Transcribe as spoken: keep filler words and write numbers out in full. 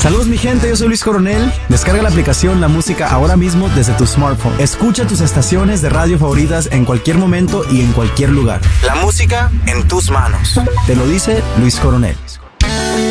Saludos mi gente, yo soy Luis Coronel. Descarga la aplicación La Música ahora mismo desde tu smartphone. Escucha tus estaciones de radio favoritas en cualquier momento y en cualquier lugar. La música en tus manos. Te lo dice Luis Coronel.